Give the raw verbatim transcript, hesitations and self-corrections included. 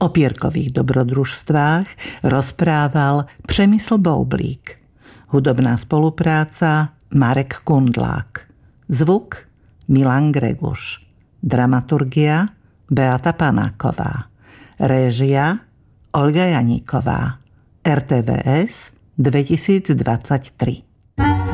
O Pierkových dobrodružstvách rozprával Přemysl Boublík. Hudobná spolupráca Marek Kundlák. Zvuk Milan Greguš. Dramaturgia Beata Panáková. Réžia Olga Janíková. er té vé es dvetisícdvadsaťtri.